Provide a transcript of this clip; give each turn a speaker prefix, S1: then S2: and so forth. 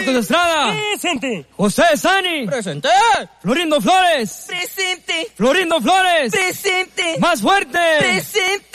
S1: Marcos Estrada.
S2: Presente.
S1: José Sani.
S3: Presente.
S1: Florindo Flores.
S3: Presente.
S1: Florindo Flores.
S3: Presente.
S1: Más fuerte.
S3: Presente.